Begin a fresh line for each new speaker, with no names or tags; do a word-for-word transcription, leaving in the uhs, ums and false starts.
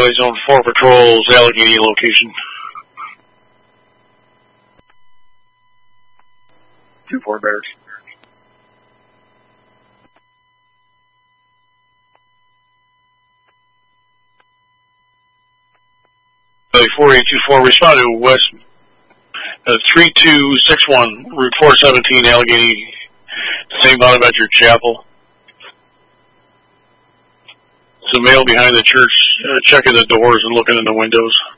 Valley Zone four Patrol's Allegheny location. Two Fort Bears. four eight two four, respond to West uh, three two six one, Route four seventeen, Allegheny, Saint Bonaventure Chapel. It's a male behind the church, uh, checking the doors and looking in the windows.